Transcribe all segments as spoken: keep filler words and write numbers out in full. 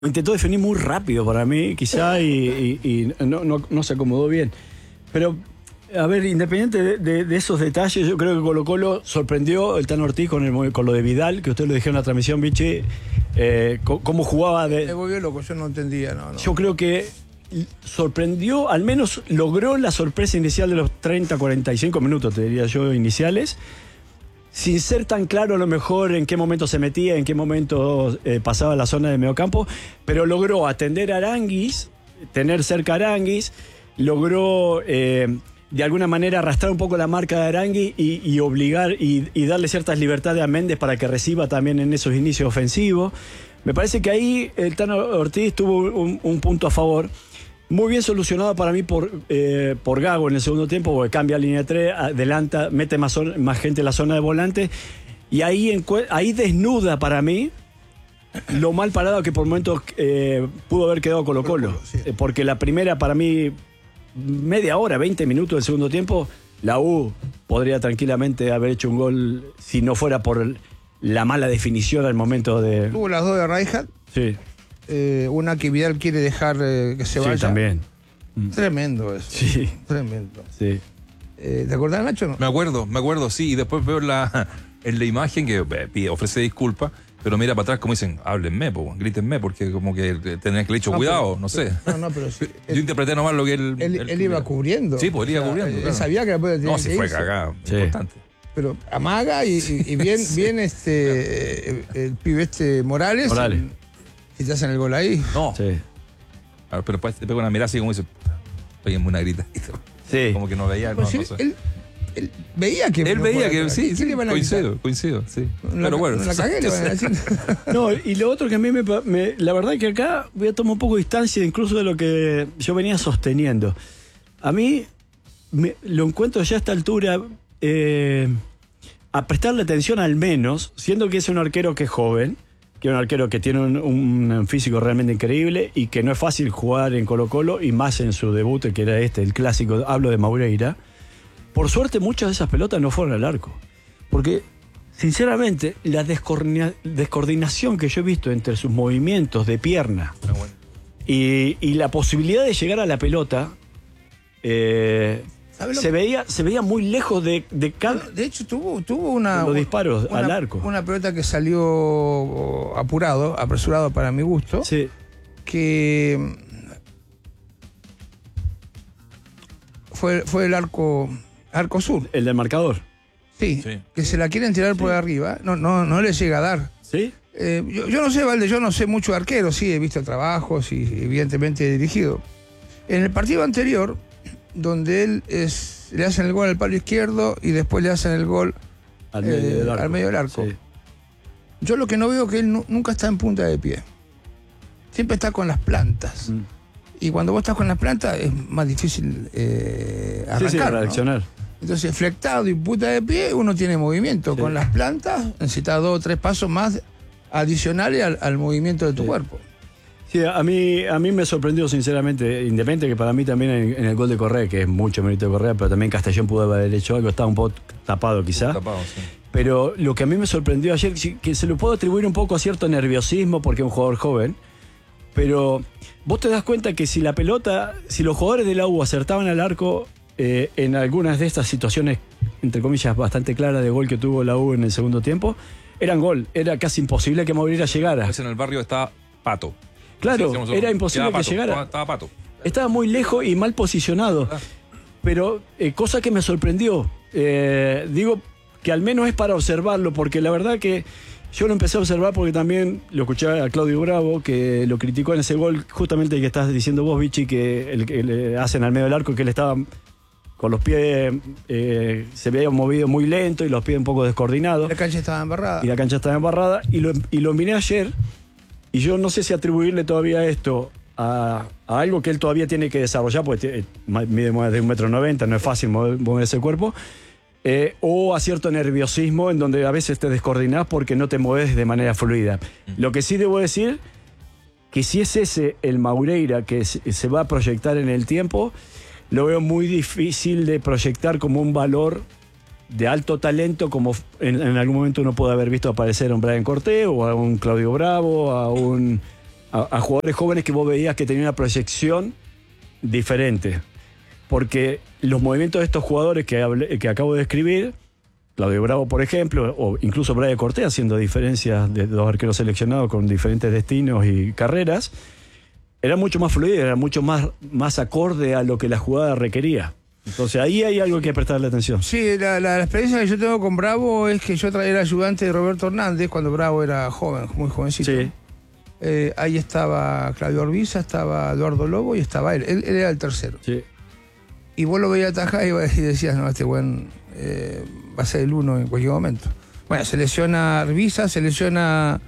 Intentó definir muy rápido para mí, quizá, y, y, y no, no, no se acomodó bien. Pero, a ver, independiente de, de, de esos detalles, yo creo que Colo-Colo sorprendió el Tano Ortiz con, el, con lo de Vidal, que usted lo dijeron en la transmisión, Vichy, eh, cómo jugaba. De, Me volvió loco, yo no entendía, no, no. Yo creo que sorprendió, al menos logró la sorpresa inicial de los treinta, cuarenta y cinco minutos, te diría yo, iniciales, sin ser tan claro a lo mejor en qué momento se metía, en qué momento eh, pasaba la zona de mediocampo, pero logró atender a Aranguis, tener cerca a Aranguis, logró eh, de alguna manera arrastrar un poco la marca de Aranguis y, y obligar y, y darle ciertas libertades a Méndez para que reciba también en esos inicios ofensivos. Me parece que ahí el Tano Ortiz tuvo un, un punto a favor. Muy bien solucionado para mí por, eh, por Gago en el segundo tiempo, porque cambia línea tres, adelanta, mete más, son, más gente en la zona de volante, y ahí, ahí desnuda para mí lo mal parado que por momentos eh, pudo haber quedado Colo-Colo. Sí. Eh, porque la primera, para mí, media hora, veinte minutos del segundo tiempo, la U podría tranquilamente haber hecho un gol si no fuera por la mala definición al momento de... Tuvo las dos de Rijkaard. Sí. Eh, una que Vidal quiere dejar eh, que se vaya. Sí, también. Tremendo eso. Sí. Tremendo. Sí. Eh, ¿Te acordás, Nacho? No? Me acuerdo, me acuerdo, sí. Y después veo la, en la imagen que eh, pide, ofrece disculpas, pero mira para atrás como dicen, háblenme, po, grítenme, porque como que tenés que haberle dicho no, cuidado, pero, no sé. No, no, pero sí. Yo él, interpreté nomás lo que él... Él, él, él iba cubriendo. Sí, podría o sea, cubriendo. Él claro. sabía que después tenía No, que si fue irse. cagada, sí. Importante. Pero amaga y, y, y bien, sí. bien este el, el pibe este Morales. Morales. Y te hacen el gol ahí. No. Sí. A ver, pero después te pega una mirada así como dice, peguenme una grita. Sí. Como que no veía, no, sí, no sé. Él, él veía que... Él no veía que, atrás. sí, sí, le coincido, coincido, sí. No pero la, bueno. No la cagué, le van a decir. No, y lo otro que a mí me, me... La verdad que acá voy a tomar un poco de distancia incluso de lo que yo venía sosteniendo. A mí me, lo encuentro ya a esta altura eh, a prestarle atención al menos, siendo que es un arquero que es joven, que es un arquero que tiene un, un físico realmente increíble y que no es fácil jugar en Colo-Colo y más en su debut, que era este, el clásico, hablo de Maureira. Por suerte muchas de esas pelotas no fueron al arco, porque sinceramente la descoordina, descoordinación que yo he visto entre sus movimientos de pierna Ah, bueno. y, y la posibilidad de llegar a la pelota eh, se, que... veía, se veía muy lejos de, de cada... De hecho, tuvo, tuvo una... los disparos una, al arco. Una pelota que salió apurado, apresurado para mi gusto, Sí. que fue, fue el arco, arco sur. El del marcador. Sí, Sí. que se la quieren tirar Sí. por arriba, no, no, no le llega a dar. ¿Sí? Eh, yo, yo no sé, Valde, yo no sé mucho de arquero, sí, he visto trabajos y evidentemente he dirigido. En el partido anterior, donde él es, le hacen el gol al palo izquierdo y después le hacen el gol Al medio eh, del arco. al medio del arco. Sí. Yo lo que no veo es que él nu- nunca está en punta de pie. Siempre está con las plantas. Mm. Y cuando vos estás con las plantas es más difícil eh, arrancar. Sí, sí, ¿no? reaccionar. Entonces, flectado y punta de pie, uno tiene movimiento. Sí. Con las plantas necesitas dos o tres pasos más adicionales al, al movimiento de tu Sí. cuerpo. Sí, a mí, a mí me sorprendió sinceramente, independiente que para mí también en, en el gol de Correa, que es mucho mérito de Correa, pero también Castellón pudo haber hecho algo, estaba un poco tapado quizá. Tapado, sí. Pero lo que a mí me sorprendió ayer, que se lo puedo atribuir un poco a cierto nerviosismo porque es un jugador joven, pero vos te das cuenta que si la pelota, si los jugadores de la U acertaban al arco eh, en algunas de estas situaciones, entre comillas, bastante claras de gol que tuvo la U en el segundo tiempo, eran gol, era casi imposible que Moreira llegara. Pues en el barrio estaba Pato. Claro, Sí, sí, era imposible quedaba que Pato, llegara. Estaba, estaba Pato. Estaba muy lejos y mal posicionado. Pero eh, cosa que me sorprendió. Eh, digo que al menos es para observarlo, porque la verdad que yo lo empecé a observar porque también lo escuché a Claudio Bravo, que lo criticó en ese gol, justamente el que estás diciendo vos, Vichy, que el que le hacen al medio del arco, que él estaba con los pies, eh, se había movido muy lento y los pies un poco descoordinados. La cancha estaba embarrada. Y la cancha estaba embarrada. Y lo, y lo miré ayer. Y yo no sé si atribuirle todavía esto a, a algo que él todavía tiene que desarrollar, porque mide más de un metro noventa, no es fácil mover, mover ese cuerpo, eh, o a cierto nerviosismo en donde a veces te descoordinás porque no te mueves de manera fluida. Lo que sí debo decir, que si es ese el Maureira que se, se va a proyectar en el tiempo, lo veo muy difícil de proyectar como un valor de alto talento, como en, en algún momento uno puede haber visto aparecer a un Brian Cortés o a un Claudio Bravo, a un a, a jugadores jóvenes que vos veías que tenían una proyección diferente. Porque los movimientos de estos jugadores que, hablé, que acabo de describir, Claudio Bravo, por ejemplo, o incluso Brian Cortés, haciendo diferencias de dos arqueros seleccionados con diferentes destinos y carreras, era mucho más fluido, era mucho más, más acorde a lo que la jugada requería. Entonces ahí hay algo que prestarle atención. Sí, la, la, la experiencia que yo tengo con Bravo es que yo era ayudante de Roberto Hernández cuando Bravo era joven, muy jovencito. Sí. Eh, ahí estaba Claudio Orbiza, estaba Eduardo Lobo y estaba él. Él, él era el tercero. Sí. Y vos lo veías atajar y decías, no, este buen eh, va a ser el uno en cualquier momento. Bueno, se lesiona Orbiza, se lesiona...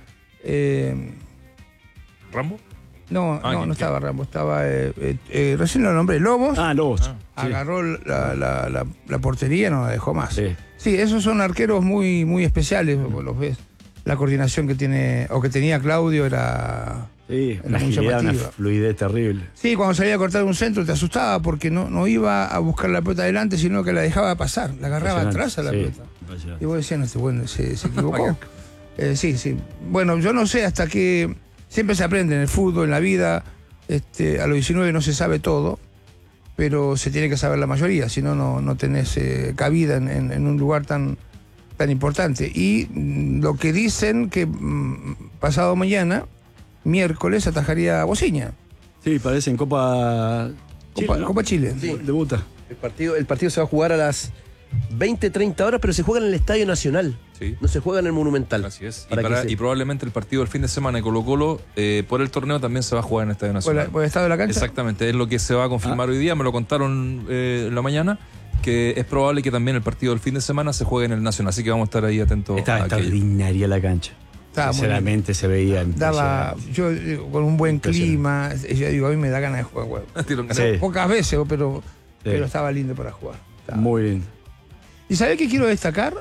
Eh, ¿Rambo? no, Ah, no, ¿qué- no qué? estaba Rambo, estaba... Eh, eh, eh, recién lo nombré, Lobos. Ah, Lobos. Ah, sí. Agarró la, la, la, la portería, no la dejó más. Sí. Sí, esos son arqueros muy, muy especiales, vos los ves. La coordinación que tiene, o que tenía Claudio era... Sí, era una muy agilidad, una llamativa. fluidez terrible. Sí, cuando salía a cortar un centro te asustaba porque no, no iba a buscar la pelota adelante, sino que la dejaba pasar, la agarraba atrás a la Sí, pelota. impresionante. Y vos decías, no, este bueno, se, se equivocó. Eh, sí, sí. Bueno, yo no sé hasta que siempre se aprende en el fútbol, en la vida. Este, a los diecinueve no se sabe todo, pero se tiene que saber la mayoría, si no, no, no tenés eh, cabida en, en, en un lugar tan, tan importante. Y mm, lo que dicen que mm, pasado mañana, miércoles, atajaría a Bociña. Sí, parece en Copa Chile, Copa, ¿no? Copa Chile. Sí. Debuta. El partido, el partido se va a jugar a las veinte, treinta horas, pero se juega en el Estadio Nacional. Sí. No se juega en el Monumental. Así es. Y, Para que para- se- y probablemente el partido del fin de semana de Colo Colo, eh, por el torneo, también se va a jugar en el Estadio ¿Por, Nacional. la- por el estado de la cancha? Exactamente, es lo que se va a confirmar hoy día, me lo contaron eh, en la mañana, que es probable que también el partido del fin de semana se juegue en el Nacional, así que vamos a estar ahí atentos Estaba a aquello. extraordinaria la cancha. Estaba muy Sinceramente se veía. Daba, impresionante. yo digo, con un buen clima, y yo digo, a mí me da ganas de jugar, huevo. Tiro en Sí. canal. Pocas veces, pero, Sí. pero estaba lindo para jugar. Estaba- Muy bien. ¿Y sabés qué quiero destacar?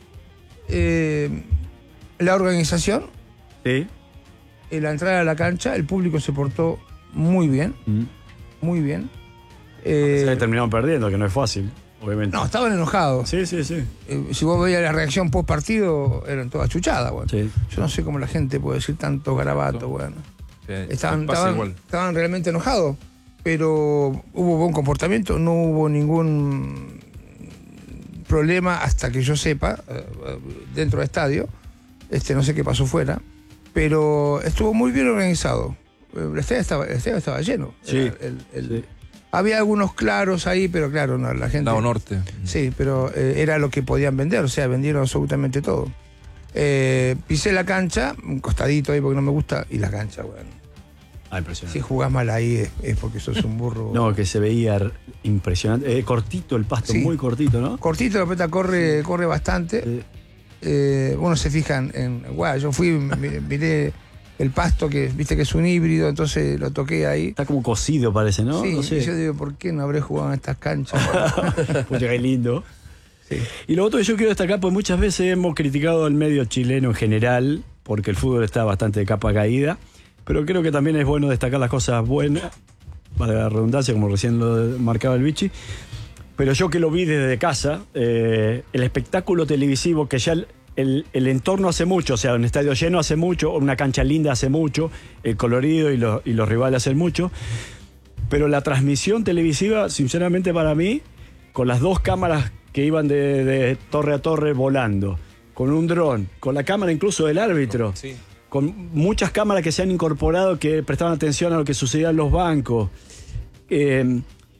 Eh, la organización, Sí. en la entrada a la cancha, el público se portó muy bien, Mm. muy bien. Se Eh, terminaron perdiendo, que no es fácil, obviamente. no, estaban enojados. Sí, sí, sí. Eh, si vos veías la reacción post partido, eran todas chuchadas, bueno. Sí. Yo no sé cómo la gente puede decir tanto garabato, bueno. Sí, Estaban, pasa estaban, igual. estaban realmente enojados, pero hubo buen comportamiento, no hubo ningún problema hasta que yo sepa, eh, dentro del estadio. Este, no sé qué pasó fuera, pero estuvo muy bien organizado. Eh, El estadio estaba, el estadio estaba lleno. Sí, Era el- el- sí. Había algunos claros ahí, pero claro, no, la gente... Lado norte. Sí, pero eh, era lo que podían vender, o sea, vendieron absolutamente todo. Eh, pisé la cancha, un costadito ahí porque no me gusta, y la cancha, bueno. Ah, impresionante. Si jugás mal ahí es, es porque sos un burro. No, que se veía r- impresionante. Eh, cortito el pasto, Sí. muy cortito, ¿no? Cortito, la pelota corre, corre bastante. Eh, Eh, uno se fija en, en- guau, yo fui, miré, miré el pasto, que viste que es un híbrido, entonces lo toqué ahí. está como cocido, parece, ¿no? Sí, No y sé. yo digo, ¿por qué no habré jugado en estas canchas? Pucha, qué lindo. Sí. Y lo otro que yo quiero destacar, pues muchas veces hemos criticado al medio chileno en general, porque el fútbol está bastante de capa caída, pero creo que también es bueno destacar las cosas buenas, para la redundancia, como recién lo marcaba el Vichy. Pero yo que lo vi desde casa, eh, el espectáculo televisivo, que ya el, el- el entorno hace mucho, o sea, un estadio lleno hace mucho, una cancha linda hace mucho, el colorido y, los- y los rivales hacen mucho, pero la transmisión televisiva, sinceramente para mí, con las dos cámaras que iban de, de torre a torre volando, con un dron, con la cámara incluso del árbitro, Sí. con muchas cámaras que se han incorporado que prestaban atención a lo que sucedía en los bancos. Eh,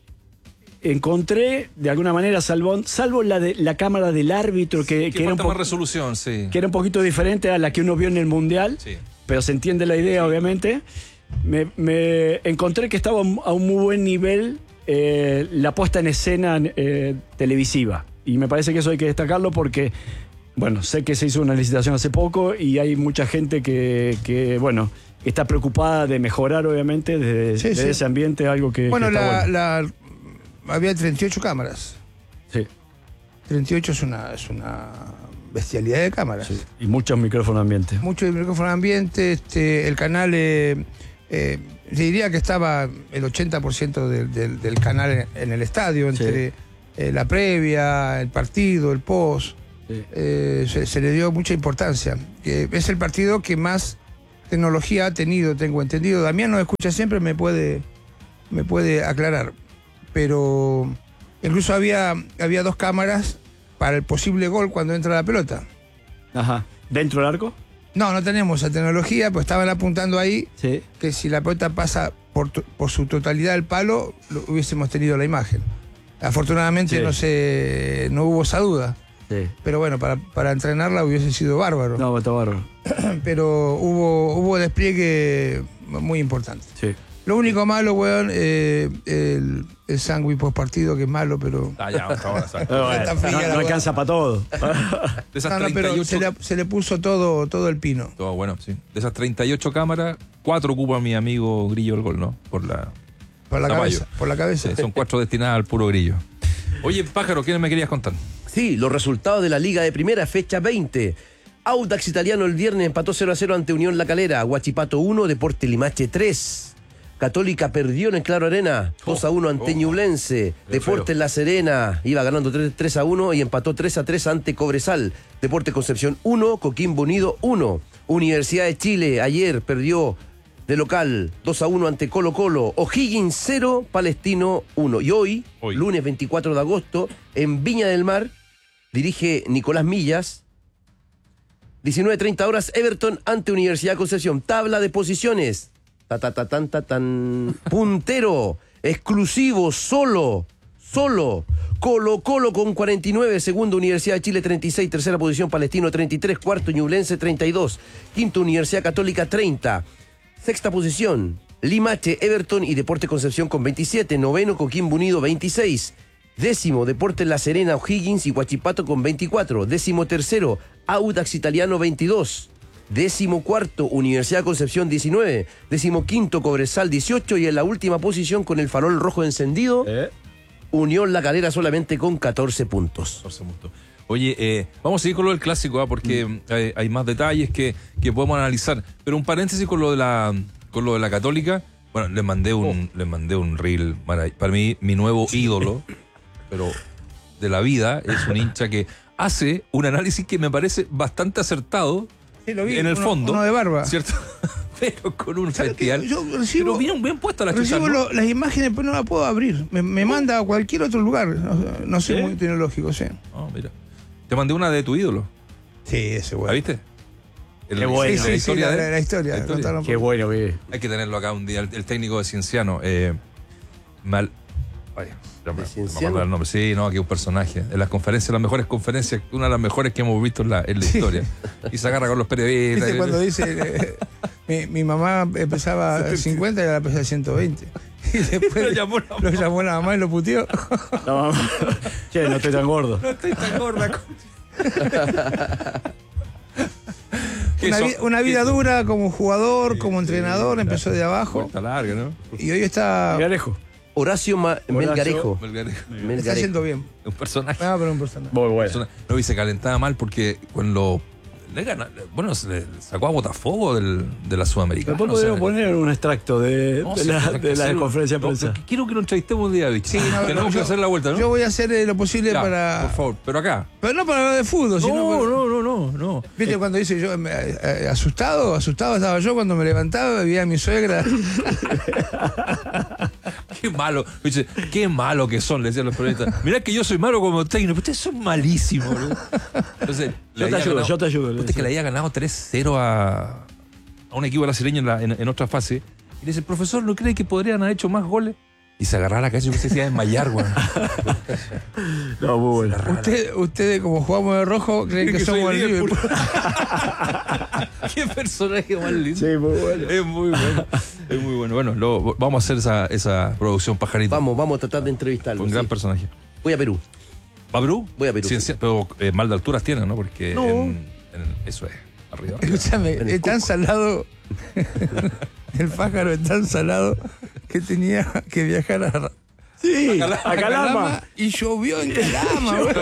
encontré, de alguna manera, salvo, salvo la, de, la cámara del árbitro, que, Que, que era un falta po- más resolución, sí. que era un poquito diferente a la que uno vio en el Mundial, Sí. pero se entiende la idea, obviamente. Me, me encontré que estaba a un muy buen nivel eh, la puesta en escena eh, televisiva. Y me parece que eso hay que destacarlo porque, bueno, sé que se hizo una licitación hace poco y hay mucha gente que, que bueno, está preocupada de mejorar, obviamente, desde, Sí, desde sí. ese ambiente, algo que, Bueno, que está la, bueno. la- había treinta y ocho cámaras. Sí, treinta y ocho es una, es una bestialidad de cámaras. sí. Y muchos micrófonos ambiente. Mucho de micrófono ambiente, este, el canal, eh, eh, te diría que estaba el ochenta por ciento del, del- del canal en, en el estadio, entre eh, la previa, el partido, el post. Sí. Eh, se, se le dio mucha importancia. Que es el partido que más tecnología ha tenido, tengo entendido. Damián nos escucha siempre, me puede, me puede aclarar. Pero incluso había, había dos cámaras para el posible gol cuando entra la pelota. Ajá. ¿Dentro del arco? No, no tenemos esa tecnología, pues estaban apuntando ahí Sí. que si la pelota pasa por, to- por su totalidad al palo, lo- hubiésemos tenido la imagen. Afortunadamente Sí. no se, no hubo esa duda. Sí. Pero bueno, para, para entrenarla hubiese sido bárbaro. No, está bárbaro. Pero hubo, hubo despliegue muy importante. Sí. Lo único malo, weón, eh, el, el sándwich post partido, que es malo, pero... Ah, ya, vamos ahora, exacto. Pero bueno, Está fría no, la no weá. alcanza para todo. De esas No, no, pero treinta y ocho se le, se le puso todo, todo el pino. Todo bueno, sí. De esas treinta y ocho cámaras, cuatro ocupa mi amigo Grillo el gol, ¿no? Por la. Por la Zapallo. cabeza. Por la cabeza. Sí, son cuatro destinadas al puro Grillo. Oye, Pájaro, ¿qué me querías contar? Sí, los resultados de la Liga de Primera, fecha veinte. Audax Italiano el viernes empató cero a cero ante Unión La Calera. Huachipato uno, Deporte Limache tres. Católica perdió en el Claro Arena dos a uno ante oh. Ñublense. Deportes La Serena iba ganando tres a uno y empató tres a tres ante Cobresal. Deporte Concepción uno, Coquimbo Unido uno. Universidad de Chile ayer perdió de local dos a uno ante Colo Colo. O'Higgins cero, Palestino uno. Y hoy, Hoy. lunes veinticuatro de agosto, en Viña del Mar, dirige Nicolás Millas. diecinueve treinta horas, Everton ante Universidad de Concepción. Tabla de posiciones. Ta, ta, ta, tan, ta, tan. Puntero, exclusivo, solo, solo. Colo Colo con cuarenta y nueve, segundo Universidad de Chile treinta y seis, tercera posición Palestino treinta y tres, cuarto Ñublense treinta y dos, quinto Universidad Católica treinta, sexta posición Limache, Everton y Deporte Concepción con veintisiete, noveno Coquimbo Unido veintiséis, décimo Deportes La Serena, O'Higgins y Huachipato con veinticuatro, décimo tercero Audax Italiano veintidós, décimo cuarto Universidad Concepción diecinueve, décimo quinto Cobresal dieciocho y en la última posición con el farol rojo encendido, Eh, Unión La Calera solamente con catorce puntos. catorce puntos. Oye, eh, vamos a seguir con lo del clásico, ¿ah? porque Mm. hay, hay más detalles que, que podemos analizar. Pero un paréntesis con lo de la con lo de la Católica. Bueno, les mandé un, Oh. les mandé un reel. Para, para mí, mi nuevo ídolo, pero de la vida, es un hincha que hace un análisis que me parece bastante acertado. Sí, lo vi, en el uno- fondo. uno de barba. ¿Cierto? Pero con un ¿Sabes qué? festival. Yo recibo- pero bien, bien puesta la chucha, Recibo ¿no? lo- las imágenes, pero no las puedo abrir. Me, me manda a cualquier otro lugar. No, no soy ¿Sí? muy tecnológico, sí. Oh, mira. Te mandé una de tu ídolo. Sí, ese ¿La bueno. viste? El- Qué bueno. Sí, la sí, sí, historia la, de él. la historia. La historia. contaron qué por- bueno que Hay que tenerlo acá un día, el, el técnico de Cienciano. Eh, mal. Ay, ya me- ¿De me Cienciano? acuerdo el nombre. Sí, no, aquí un personaje. En las conferencias, las mejores conferencias, una de las mejores que hemos visto en la, en la historia. Y se agarra con los periodistas. ¿Viste cuando dice, eh, mi, mi mamá pesaba cincuenta y ahora pesa ciento veinte? Y después Lo llamó la lo llamó la mamá y lo puteó. No, che, no estoy tan gordo. No estoy tan gorda. Una, vi- una vida Eso- dura como jugador, como sí, entrenador, claro. empezó de abajo. Cuenta larga, ¿no? Y hoy está, Garejo. Horacio Ma- Melgarejo. Melgarejo. está Melgarejo. haciendo bien. Un personaje. Ah, pero un personaje. Muy bueno. persona- No, y se calentaba mal porque cuando le gana, bueno, se le sacó a Botafogo del, de la Sudamericana. Después o sea, podemos poner un extracto de, no, de sí, la, hay que de la hacerlo. conferencia de No, prensa. pero quiero que lo entrevistemos un día, bicho. Sí, no, Tenemos no, que yo- hacer la vuelta, ¿no? Yo voy a hacer eh, lo posible Ya, para. por favor, pero acá. Pero no para hablar de fútbol, sino. No, para- no, no, no, no. ¿Viste cuando dice yo, me- eh, asustado? Asustado estaba yo cuando me levantaba, veía a mi suegra. Qué malo. Dice, qué malo que son, le decían los periodistas. Mirá que yo soy malo como técnico, pero ustedes son malísimos, boludo. Entonces, le Yo te había ayudo, ganado- yo te ayudo. le Usted que le había ganado tres cero a, a un equipo brasileño en, la- en, en otra fase. Y le dice, profesor, ¿no cree que podrían haber hecho más goles? Y se agarraba la cabeza y se iba a desmayar, güey. No, muy bueno. Usted, ustedes, como jugamos de rojo, creen que, Que soy somos el Liverpool. Liverpool. Qué personaje más lindo. Sí, muy bueno. Es muy bueno. Es muy bueno. Bueno, lo- vamos a hacer esa, esa producción pajarito. Vamos, vamos a tratar de entrevistarlo. Un gran sí. personaje. Voy a Perú. ¿Va a Perú? Voy a Perú, Sí, sí. sí, pero eh, mal de alturas tiene, ¿no? Porque No. en- en- eso es. Arriba. arriba. Escúchame, En el es tan Cusco. salado. El pájaro es tan salado que tenía que viajar a, Sí, A Calama. a Calama. y llovió en Calama, güey.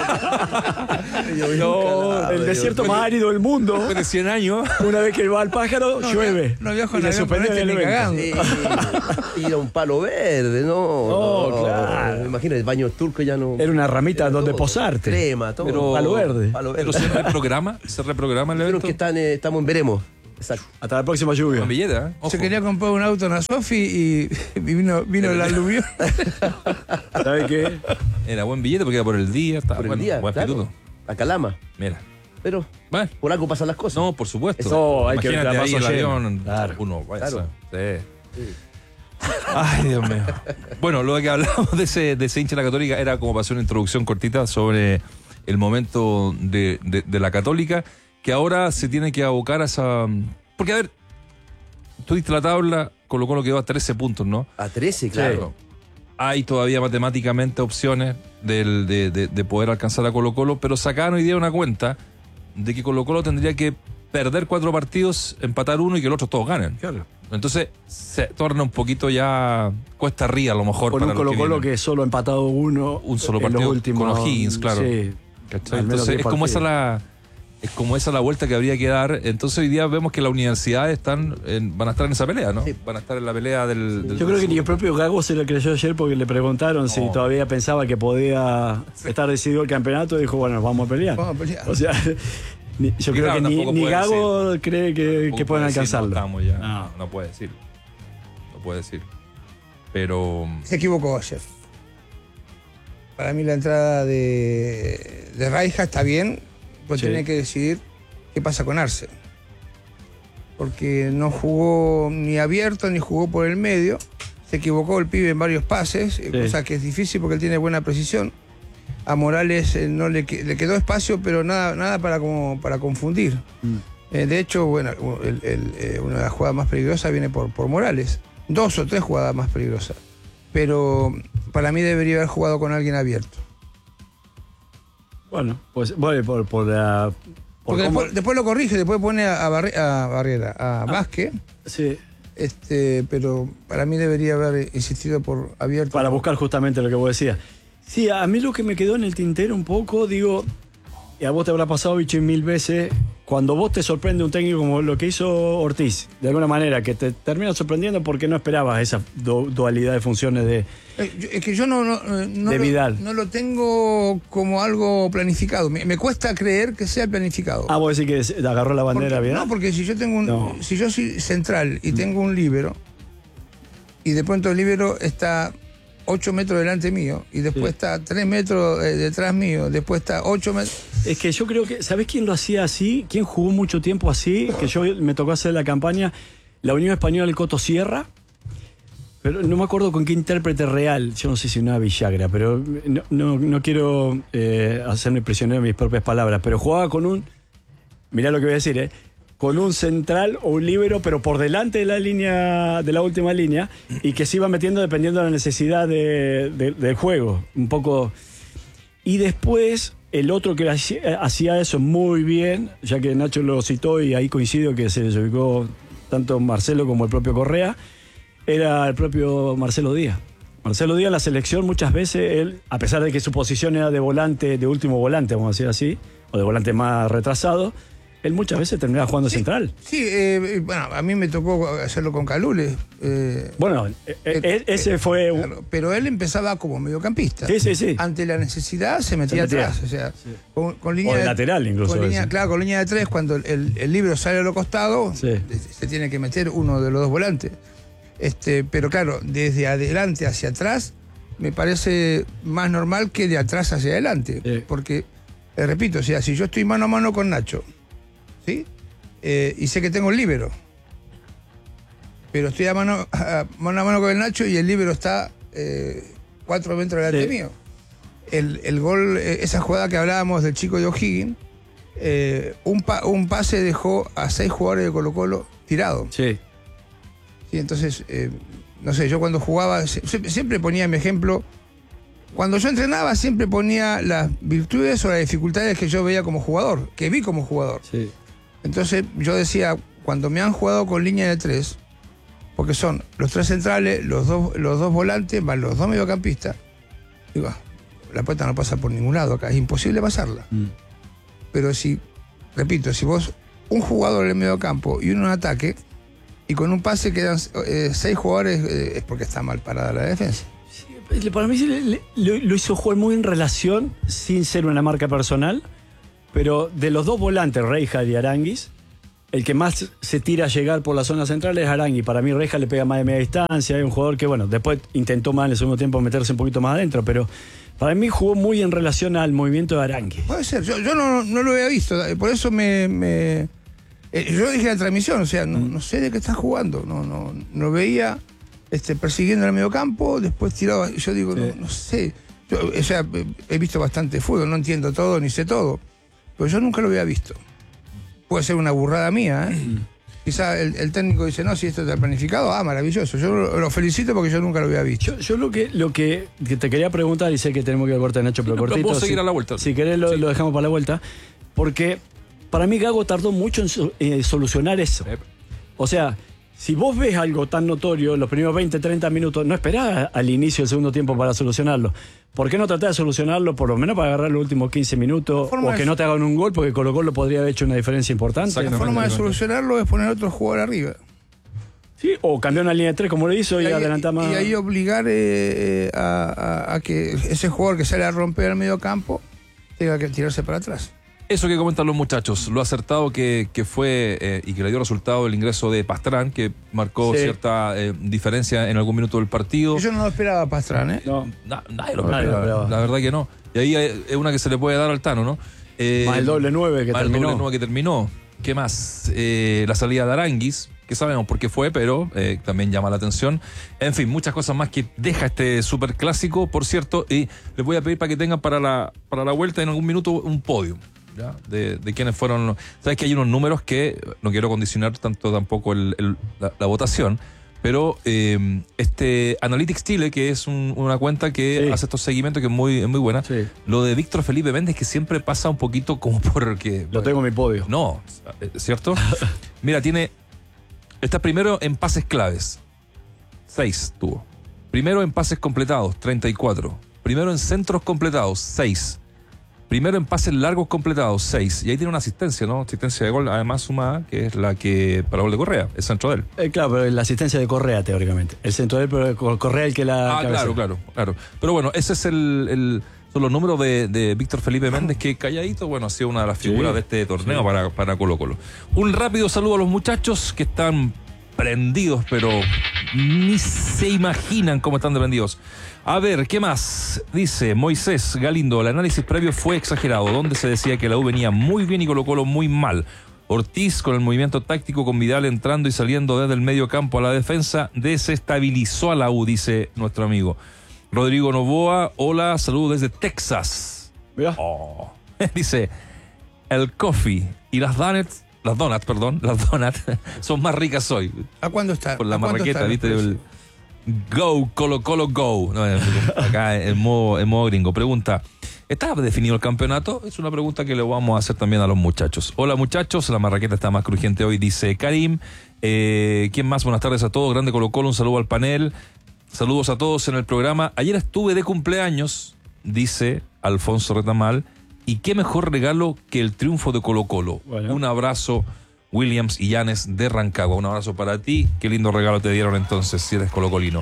No, el desierto más árido del mundo. Después de cien años. Una vez que va al pájaro, No, llueve. no viajo Y en le avión con suspenden este el ni evento. cagando. Sí, ir a un palo verde, no. No, claro. Imagínate, el baño turco ya no. Era una ramita Era donde todo, posarte. Crema, todo. Pero- Palo verde. Palo Pero verde. se reprograma, se reprograma el Dijeron evento. que están, eh, estamos en veremos. Exacto. Hasta la próxima lluvia. Con billete, ¿eh? Ojo. Se quería comprar un auto en la Sofi y, y vino, vino el aluvión. ¿Sabes qué? Era buen billete porque era por el día. Estaba Por el bueno, día, buen claro. pituto. A Calama. Mira. Pero Bueno. por algo pasan las cosas. No, por supuesto. Eso hay que Imagínate ver, ahí vaso el lleno. avión. Claro. Uno, vaya, Claro. sí. Ay, Dios mío. Bueno, lo que hablamos de ese, de ese hincha de la Católica era como para hacer una introducción cortita sobre el momento de, de, de la Católica, que ahora se tiene que abocar a esa... Porque, a ver, tú diste la tabla, colocó lo que quedó a trece puntos, ¿no? A trece, claro. Hay todavía matemáticamente opciones del- de, de- de poder alcanzar a Colo Colo, pero sacaron hoy día una cuenta de que Colo Colo tendría que perder cuatro partidos, empatar uno y que los otros todos ganen. Claro. Entonces se torna un poquito ya cuesta arriba a lo mejor. Con para un los Colo Colo vienen. que solo ha empatado uno. Un solo en los partido últimos, con O'Higgins, claro. Sí. ¿Cachai? Al menos Entonces diez es como esa partidos. la es como esa la vuelta que habría que dar. Entonces hoy día vemos que las universidades están en- van a estar en esa pelea, ¿no? Sí. Van a estar en la pelea del, del- Yo creo que ni el propio Gago se lo creyó ayer porque le preguntaron si No. todavía pensaba que podía estar decidido el campeonato y dijo, bueno, vamos a pelear. Vamos a pelear. O sea, ni- yo Y creo claro, que ni, tampoco ni puede Gago cree que, Tampoco que puede pueden decir, alcanzarlo. No, estamos ya. No. No puede decir. No puede decir. Pero Se equivocó ayer. Para mí la entrada de, de Raija está bien, pues Sí. tiene que decidir qué pasa con Arce. Porque no jugó ni abierto ni jugó por el medio. Se equivocó el pibe en varios pases, eh, Sí. cosa que es difícil porque él tiene buena precisión. A Morales eh, no le, que- le quedó espacio, pero nada, nada para, como, para confundir. Mm. Eh, de hecho, bueno, el- el, eh, una de las jugadas más peligrosas viene por, por Morales. Dos o tres jugadas más peligrosas. Pero para mí debería haber jugado con alguien abierto. Bueno, pues voy por, por la... por Porque cómo- después, después lo corrige, después pone a, a Barre- a Barrera, a Vázquez. sí, Este, pero para mí debería haber insistido por abierto. para buscar justamente lo que vos decías. Sí, a mí lo que me quedó en el tintero un poco, digo, y a vos te habrá pasado, bicho, mil veces, cuando vos te sorprende un técnico como lo que hizo Ortiz, de alguna manera, que te termina sorprendiendo porque no esperabas esa du- dualidad de funciones de... Eh, yo- es que yo no, no, eh, no De lo, Vidal. no lo tengo como algo planificado. Me, me cuesta creer que sea planificado. Ah, vos decís que se- agarró la bandera Porque- bien. No, porque si yo tengo un, No. si yo soy central y tengo un líbero y de pronto el líbero está ocho metros delante mío y después Sí. está tres metros eh, detrás mío, después está ocho metros. Es que yo creo que, ¿sabés quién lo hacía así? ¿Quién jugó mucho tiempo así? Que yo me tocó hacer la campaña, la Unión Española, el Coto Sierra. Pero no me acuerdo con qué intérprete real, yo no sé si una Villagra, pero no, no, no quiero eh, hacerme prisionero de mis propias palabras, pero jugaba con un, mirá lo que voy a decir, eh, con un central o un líbero, pero por delante de la línea, de la última línea, y que se iba metiendo dependiendo de la necesidad de- de- del juego, un poco. Y después, el otro que hacía hacía eso muy bien, ya que Nacho lo citó y ahí coincido que se ubicó tanto Marcelo como el propio Correa, era el propio Marcelo Díaz. Marcelo Díaz en la selección muchas veces, él, a pesar de que su posición era de volante, de último volante, vamos a decir así, o de volante más retrasado, él muchas veces terminaba jugando central. Sí, eh, bueno, a mí me tocó hacerlo con Calule. eh, Bueno, eh, eh, ese fue... un- claro, pero él empezaba como mediocampista. Sí, sí, sí. Ante la necesidad se metía, Se metía. atrás. O sea, con, con línea O de lateral incluso Con a línea, veces. claro, con línea de tres, cuando el, el, el libro sale a los costados, Sí. se tiene que meter uno de los dos volantes. Este, pero claro, desde adelante hacia atrás, me parece más normal que de atrás hacia adelante. Sí. Porque, eh, repito, o sea, si yo estoy mano a mano con Nacho, ¿sí? Eh, y sé que tengo el líbero, pero estoy a mano a mano, a mano con el Nacho y el líbero está eh, cuatro metros delante Sí. mío. El, el gol, eh, esa jugada que hablábamos del chico de O'Higgins, eh, un, pa- un pase dejó a seis jugadores de Colo Colo tirados. Sí. Sí, entonces, eh, no sé, yo cuando jugaba, sie- sie- siempre ponía mi ejemplo. Cuando yo entrenaba, siempre ponía las virtudes o las dificultades que yo veía como jugador, que vi como jugador. Sí. Entonces, yo decía, cuando me han jugado con línea de tres, porque son los tres centrales, los dos, los dos volantes, más los dos mediocampistas, digo, ah, la pelota no pasa por ningún lado acá, es imposible pasarla. Mm. Pero si, repito, si vos, un jugador en el mediocampo y uno en ataque, y con un pase quedan eh, seis jugadores, eh, es porque está mal parada la defensa. Sí, para mí sí le- le- lo, lo hizo jugar muy en relación, sin ser una marca personal, pero de los dos volantes, Reija y Aranguis, el que más se tira a llegar por la zona central es Arangui. Para mí Reja le pega más de media distancia, es un jugador que, bueno, después intentó más en el segundo tiempo meterse un poquito más adentro, pero para mí jugó muy en relación al movimiento de Arangui. Puede ser, yo, yo no, no lo había visto, por eso me... me eh, yo dije en la transmisión, o sea, no, no sé de qué está jugando, no, no, no veía este, persiguiendo en el mediocampo, después tiraba, y yo digo, sí. no, no sé, yo, o sea, he visto bastante fútbol, no entiendo todo ni sé todo, pero yo nunca lo había visto. Puede ser una burrada mía, ¿eh? Quizá el, el técnico dice, no, si esto está planificado, ah, maravilloso. Yo lo, lo felicito porque yo nunca lo había visto. Yo, yo lo que lo que, que te quería preguntar, y sé que tenemos que ir a cortar, Nacho, pero sí, no, cortito. Vamos a seguir si, a la vuelta. Si querés lo, sí. lo dejamos para la vuelta. Porque para mí Gago tardó mucho en so, eh, solucionar eso. Sí. O sea, si vos ves algo tan notorio en los primeros veinte, treinta minutos, no esperás al inicio del segundo tiempo para solucionarlo. ¿Por qué no tratás de solucionarlo por lo menos para agarrar los últimos quince minutos? O que no te hagan un gol, porque Colo Colo podría haber hecho una diferencia importante. La forma de solucionarlo es poner otro jugador arriba. Sí, o cambiar una línea de tres como lo hizo y, y adelantar más. Y ahí obligar eh, a, a, a que ese jugador que sale a romper el medio campo tenga que tirarse para atrás. Eso que comentan los muchachos, lo acertado que, que fue eh, y que le dio resultado el ingreso de Pastrán, que marcó sí. cierta eh, diferencia en algún minuto del partido. Yo no lo esperaba a Pastrán, ¿eh? No, na, nadie lo esperaba, nadie lo esperaba. La verdad que no. Y ahí es una que se le puede dar al Tano, ¿no? Eh, más el doble nueve que más terminó. el doble nueve que terminó. ¿Qué más? Eh, la salida de Aranguis, que sabemos por qué fue, pero eh, también llama la atención. En fin, muchas cosas más que deja este súper clásico, por cierto, y les voy a pedir para que tengan para la, para la vuelta en algún minuto un podio. ¿Ya? De, de quiénes fueron los... Sabes que hay unos números que no quiero condicionar tanto tampoco el, el, la, la votación, pero eh, este Analytics Chile, que es un, una cuenta que sí. hace estos seguimientos, que es muy, es muy buena, sí. lo de Víctor Felipe Méndez, que siempre pasa un poquito como porque... Lo bueno, tengo en mi podio. No, ¿cierto? Mira, tiene... Está primero en pases claves, seis tuvo. Primero en pases completados, treinta y cuatro. Primero en centros completados, seis. Primero en pases largos completados, seis. Y ahí tiene una asistencia, ¿no? Asistencia de gol, además sumada, que es la que para gol de Correa, el centro de él. Eh, claro, pero la asistencia de Correa, teóricamente. El centro de él, pero Correa el que la... Ah, cabecea. claro, claro, claro. Pero bueno, ese es el... el son los números de, de Víctor Felipe Méndez, que calladito, bueno, ha sido una de las figuras sí, de este torneo sí. para, para Colo Colo. Un rápido saludo a los muchachos que están prendidos, pero ni se imaginan cómo están de prendidos. A ver, ¿qué más? Dice Moisés Galindo, el análisis previo fue exagerado, donde se decía que la U venía muy bien y Colo Colo muy mal. Ortiz, con el movimiento táctico, con Vidal entrando y saliendo desde el medio campo a la defensa, desestabilizó a la U, dice nuestro amigo. Rodrigo Novoa, hola, saludos desde Texas. Oh. Dice, el coffee y las donuts, las donuts, perdón, las donuts son más ricas hoy. ¿A cuándo está? Por la marraqueta, ¿viste? El Go, Colo Colo Go. No, acá en modo, en modo gringo. Pregunta, ¿está definido el campeonato? Es una pregunta que le vamos a hacer también a los muchachos. Hola muchachos, la marraqueta está más crujiente hoy, dice Karim. Eh, ¿Quién más? Buenas tardes a todos. Grande Colo Colo, un saludo al panel. Saludos a todos en el programa. Ayer estuve de cumpleaños, dice Alfonso Retamal, y qué mejor regalo que el triunfo de Colo Colo. Bueno. Un abrazo, Williams y Llanes de Rancagua. Un abrazo para ti. Qué lindo regalo te dieron entonces, si eres colocolino.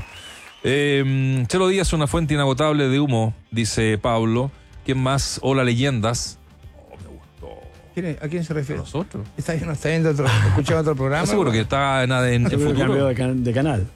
Eh, Chelo Díaz, una fuente inagotable de humo, dice Pablo. ¿Quién más? Hola, leyendas. Oh, me gustó. ¿Quién, ¿A quién se refiere? ¿A nosotros? ¿Está, no está viendo otro, escuchando otro programa? Seguro que está en, en, en futuro. De, can, de canal.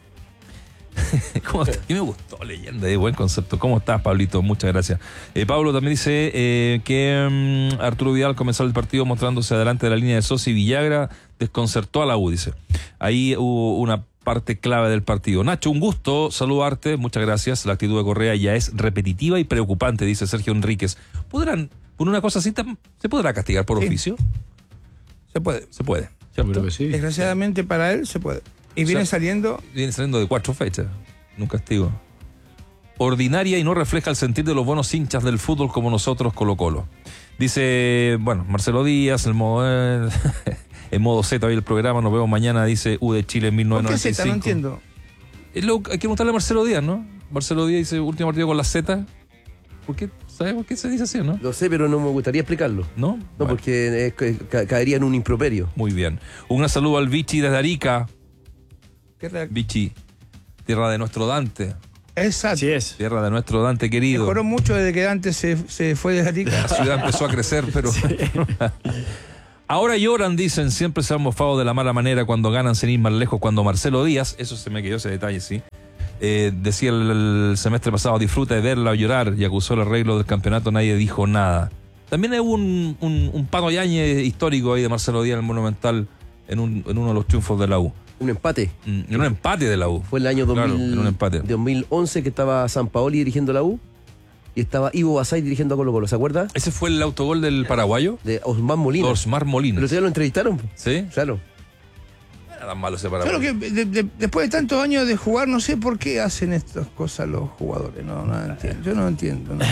¿Cómo estás? Y me gustó, leyenda, de buen concepto. ¿Cómo estás, Pablito? Muchas gracias. Eh, Pablo también dice eh, que um, Arturo Vidal comenzó el partido mostrándose adelante de la línea de Sosa y Villagra desconcertó a la U, dice. Ahí hubo una parte clave del partido. Nacho, un gusto saludarte, muchas gracias. La actitud de Correa ya es repetitiva y preocupante, dice Sergio Enríquez. ¿Podrán, por una cosa así, se podrá castigar por sí. oficio? Se puede. Se puede. Seguro que sí. Desgraciadamente para él se puede. Y viene o sea, saliendo... Viene saliendo de cuatro fechas. Un castigo. Ordinaria y no refleja el sentir de los buenos hinchas del fútbol como nosotros, Colo Colo. Dice, bueno, Marcelo Díaz, el modo... Eh, en modo Z hoy el programa, nos vemos mañana, dice U de Chile en mil novecientos noventa y cinco. ¿Por qué Z? No entiendo. Es lo, hay que preguntarle a Marcelo Díaz, ¿no? Marcelo Díaz dice, último partido con la Z. ¿Por qué? ¿Sabes por qué se dice así, no? Lo sé, pero no me gustaría explicarlo. ¿No? No, bueno. porque es, ca caería en un improperio. Muy bien. Un gran saludo al Vichy desde Arica. ¿Qué Vichy, tierra de nuestro Dante. Exacto. Así es. Tierra de nuestro Dante querido. Mejoró mucho desde que Dante se, se fue de Arica. La ciudad empezó a crecer, pero... Sí. Ahora lloran, dicen, siempre se han mofado de la mala manera cuando ganan sin ir más lejos, cuando Marcelo Díaz, eso se me quedó ese detalle, sí, eh, decía el, el semestre pasado, disfruta de verla o llorar, y acusó el arreglo del campeonato, nadie dijo nada. También hubo un, un, un Paco Yáñez histórico ahí de Marcelo Díaz en el Monumental, en, un, en uno de los triunfos de la U. Un empate. Mm, en un empate de la U. Fue el año dos mil, Claro, en un empate. dos mil once que estaba Sampaoli dirigiendo la U y estaba Ivo Basay dirigiendo a Colo Colo, ¿se acuerda? ¿Ese fue el autogol del paraguayo? De Osmar Molina. Osmar Molina. ¿Pero ustedes lo entrevistaron? ¿Sí? Claro. No era tan malo ese Claro paraguayo. que de- de- después de tantos años de jugar, no sé por qué hacen estas cosas los jugadores. No, no entiendo. Yo no entiendo. No,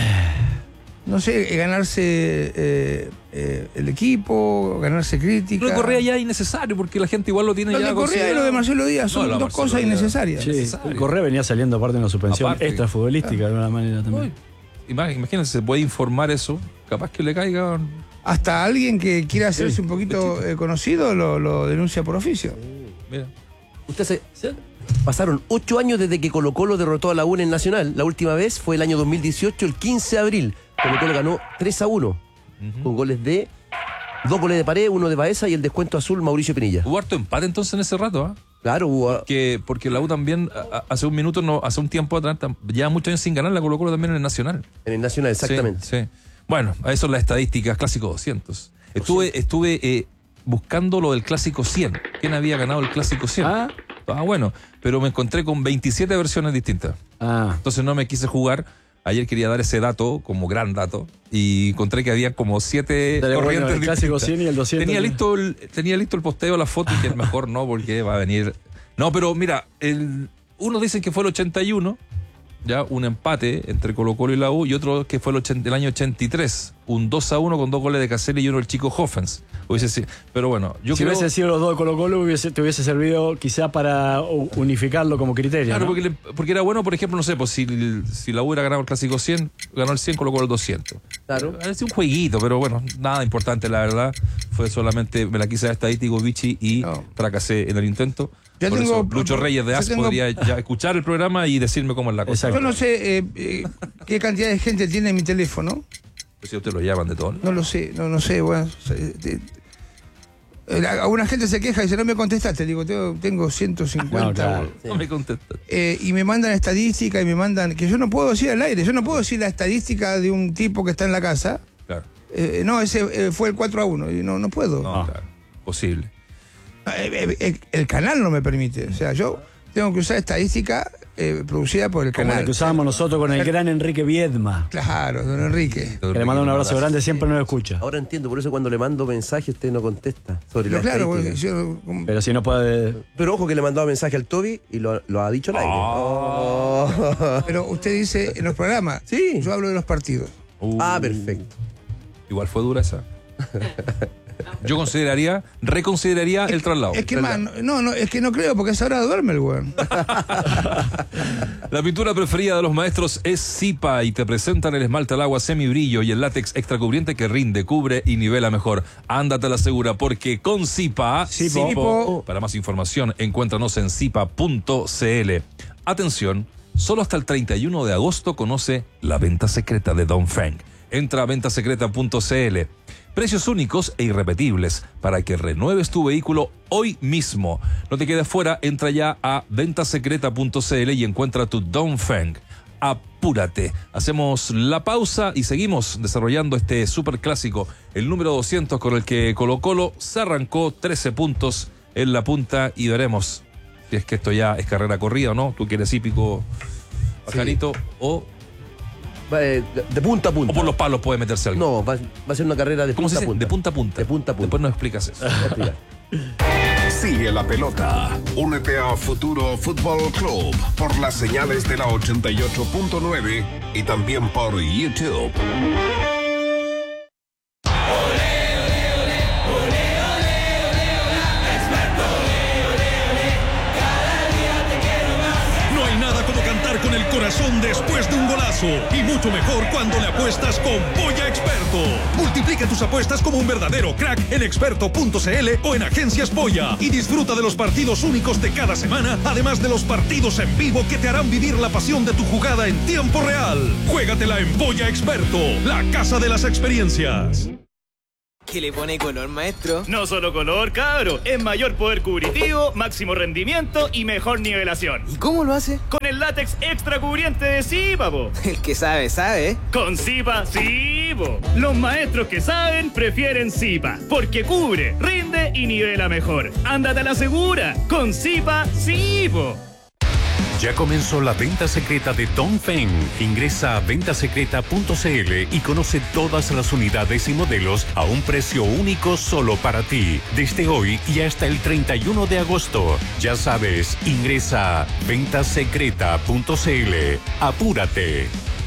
no sé, eh, ganarse eh, eh, el equipo, ganarse crítica. Lo de Correa ya es innecesario porque la gente igual lo tiene Lo ya de Correa y lo de Marcelo Díaz son No, lo de dos Marcelo cosas Díaz. innecesarias. Sí, necesario. el Correa venía saliendo aparte de una suspensión Aparte. extrafutbolística de alguna manera también. Imagínense, se puede informar eso, capaz que le caiga. Hasta alguien que quiera hacerse Sí, un poquito eh, conocido lo, lo denuncia por oficio. Mira. Usted se... Pasaron ocho años desde que Colo Colo derrotó a la U en el Nacional. La última vez fue el año dos mil dieciocho, el quince de abril. Colo Colo ganó tres a uno, Ujú. con goles de... Dos goles de Paredes, uno de Baeza y el descuento azul Mauricio Pinilla. Hubo harto empate entonces en ese rato, ¿ah? Claro, hubo... Que porque la U también a- a- hace un minuto, no, hace un tiempo atrás, tam- lleva muchos años sin ganar, la Colo Colo también en el Nacional. En el Nacional, exactamente. Sí, sí. Bueno, a eso las estadísticas, clásico doscientos. Estuve, estuve eh, buscando lo del clásico cien. ¿Quién había ganado el clásico cien? Ah. Ah, bueno, pero me encontré con veintisiete versiones distintas. Ah, Entonces no me quise jugar. Ayer quería dar ese dato como gran dato y encontré que había como siete Dale, bueno, corrientes el clásico distintas. cien y el doscientos. Tenía listo el, tenía listo el posteo, la foto, y que mejor no, porque va a venir. No, pero mira, el, uno dice que fue el ochenta y uno, ya un empate entre Colo Colo y la U, y otro que fue el, ochenta, el año ochenta y tres, un dos a uno con dos goles de Caselli y uno del chico Hoffens. Hubiese sido- pero bueno, yo si creo... hubiese sido los dos de Colo Colo, hubiese, te hubiese servido quizá para u- unificarlo como criterio. Claro, ¿no? porque, le- porque era bueno, por ejemplo, no sé, pues si, si la U hubiera ganado el clásico cien, ganó el cien, colocó el doscientos. Claro. Es un jueguito, pero bueno, nada importante, la verdad. Fue solamente, me la quise dar estadístico, Vichy, y No. fracasé en el intento. Yo Por tengo- eso, Lucho Reyes de yo A S tengo- podría ya escuchar el programa y decirme cómo es la cosa. Exacto. Yo no sé eh, eh, qué cantidad de gente tiene mi teléfono. Pues si ustedes lo llaman de todo, ¿no? No lo sé, no, no sé. Bueno, se- te- eh, alguna gente se queja y dice, no me contestaste. Digo, tengo, tengo ciento cincuenta. No, claro. Sí. No me contestan. Eh, y me mandan estadística y me mandan, que yo no puedo decir al aire, yo no puedo decir la estadística de un tipo que está en la casa. Claro. Eh, no, ese eh, fue el cuatro a uno, y no, no puedo. No, Ah. claro. Posible. Eh, eh, eh, el canal no me permite. O sea, yo tengo que usar estadística eh, producida por el Como la canal. que usábamos nosotros con el gran Enrique Viedma. Claro, don Enrique. Que le mando un abrazo grande, siempre nos escucha. Ahora entiendo, por eso cuando le mando mensaje usted no contesta sobre Pero la claro, estadística. porque yo, como- Pero si no puede. Pero ojo que le mandaba mensaje al Toby y lo, lo ha dicho al aire. Oh. pero usted dice en los programas. Sí. Yo hablo de los partidos. Uh, Ah, perfecto. Igual fue dura esa. Yo consideraría, reconsideraría el traslado. Es que más, no, no, es que no creo, porque a esa hora duerme el weón. La pintura preferida de los maestros es Zipa y te presentan el esmalte al agua semibrillo y el látex extra cubriente que rinde, cubre y nivela mejor. Ándate a la segura porque con Zipa, Zipo. Zipo, para más información encuéntranos en zipa punto cl. Atención, solo hasta el treinta y uno de agosto conoce la venta secreta de Dongfeng. Entra a venta secreta punto cl. Precios únicos e irrepetibles para que renueves tu vehículo hoy mismo. No te quedes fuera, entra ya a venta secreta punto cl y encuentra tu Dongfeng. Apúrate. Hacemos la pausa y seguimos desarrollando este super clásico, el número doscientos, con el que Colo Colo se arrancó trece puntos en la punta y veremos si es que esto ya es carrera corrida o no. Tú que eres hípico, Pajarito, o, Va, eh, de, de punta a punta. o por los palos puede meterse algo. No, va, va a ser una carrera de ¿Cómo se punta a dice? punta. De punta a punta. De punta a punta. Después nos explicas eso. Voy a explicar. Sigue la pelota. Únete a Futuro Fútbol Club por las señales de la ochenta y ocho punto nueve y también por YouTube. No hay nada como cantar con el corazón después de un golazo. Y mucho mejor cuando le apuestas con Polla Experto. Multiplica tus apuestas como un verdadero crack en experto punto cl o en Agencias Polla. Y disfruta de los partidos únicos de cada semana, además de los partidos en vivo que te harán vivir la pasión de tu jugada en tiempo real. Juégatela en Polla Experto, la casa de las experiencias. ¿Qué le pone color, maestro? No solo color, cabro. Es mayor poder cubritivo, máximo rendimiento y mejor nivelación. ¿Y cómo lo hace? Con el látex extra cubriente de Zipa, po. El que sabe, sabe, ¿eh? Con Zipa, sí, po. Los maestros que saben prefieren Zipa, porque cubre, rinde y nivela mejor. Ándate a la segura. Con Zipa, sí, po. Ya comenzó la venta secreta de Dongfeng. Ingresa a venta secreta punto c l y conoce todas las unidades y modelos a un precio único solo para ti. Desde hoy y hasta el treinta y uno de agosto. Ya sabes, ingresa a venta secreta punto c l. Apúrate.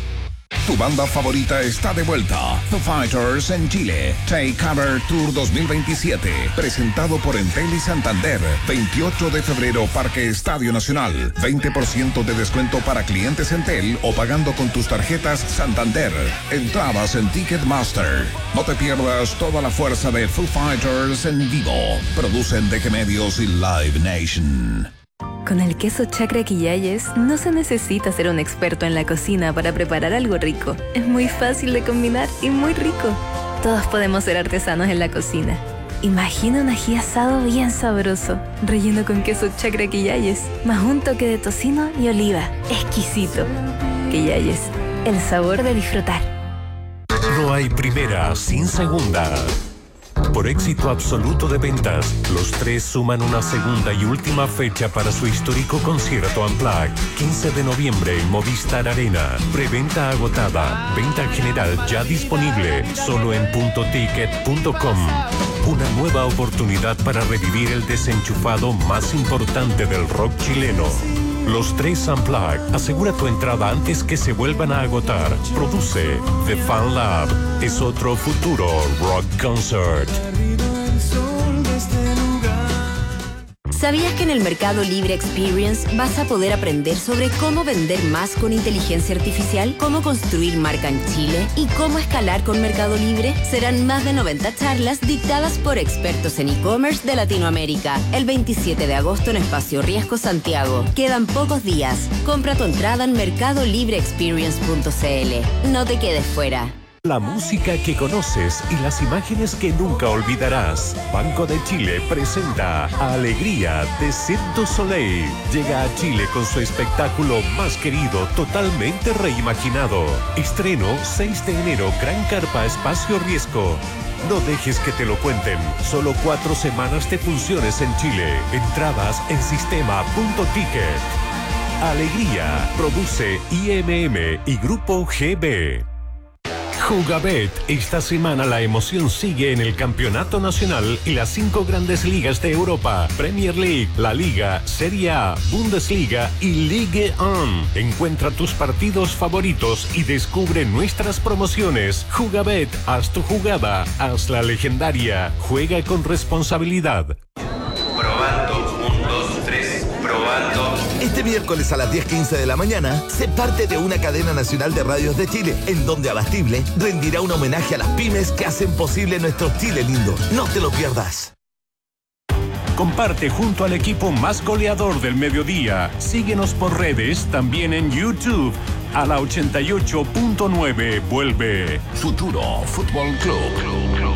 Tu banda favorita está de vuelta. Foo Fighters en Chile. Take Cover Tour dos mil veintisiete. Presentado por Entel y Santander. veintiocho de febrero, Parque Estadio Nacional. veinte por ciento de descuento para clientes Entel o pagando con tus tarjetas Santander. Entradas en Ticketmaster. No te pierdas toda la fuerza de Foo Fighters en vivo. Producen D G Medios y Live Nation. Con el queso Chacra Quillayes no se necesita ser un experto en la cocina para preparar algo rico. Es muy fácil de combinar y muy rico. Todos podemos ser artesanos en la cocina. Imagina un ají asado bien sabroso, relleno con queso Chacra Quillayes, más un toque de tocino y oliva. Exquisito. Quillayes, el sabor de disfrutar. No hay primera sin segunda. Por éxito absoluto de ventas, los tres suman una segunda y última fecha para su histórico concierto Unplugged. quince de noviembre en Movistar Arena. Preventa agotada. Venta general ya disponible. Solo en punto ticket punto com. Una nueva oportunidad para revivir el desenchufado más importante del rock chileno. Los tres Unplugged. Asegura tu entrada antes que se vuelvan a agotar. Produce The Fan Lab. Es otro futuro rock concert. ¿Sabías que en el Mercado Libre Experience vas a poder aprender sobre cómo vender más con inteligencia artificial, cómo construir marca en Chile y cómo escalar con Mercado Libre? Serán más de noventa charlas dictadas por expertos en e-commerce de Latinoamérica. El veintisiete de agosto en Espacio Riesgo Santiago. Quedan pocos días. Compra tu entrada en mercado libre experience punto c l. No te quedes fuera. La música que conoces y las imágenes que nunca olvidarás. Banco de Chile presenta Alegría de Cirque du Soleil. Llega a Chile con su espectáculo más querido, totalmente reimaginado. Estreno seis de enero, Gran Carpa, Espacio Riesgo. No dejes que te lo cuenten. Solo cuatro semanas de funciones en Chile. Entradas en sistema punto ticket. Alegría. Produce I M M y Grupo G B. Jugabet. Esta semana la emoción sigue en el Campeonato Nacional y las cinco grandes ligas de Europa. Premier League, La Liga, Serie A, Bundesliga y Ligue uno. Encuentra tus partidos favoritos y descubre nuestras promociones. Jugabet. Haz tu jugada. Hazla legendaria. Juega con responsabilidad. Probando. Un, dos, tres. Probando. Este miércoles a las diez quince de la mañana, sé parte de una cadena nacional de radios de Chile, en donde Abastible rendirá un homenaje a las pymes que hacen posible nuestro Chile lindo. No te lo pierdas. Comparte junto al equipo más goleador del mediodía. Síguenos por redes, también en YouTube. A la ochenta y ocho punto nueve vuelve Futuro Fútbol Club.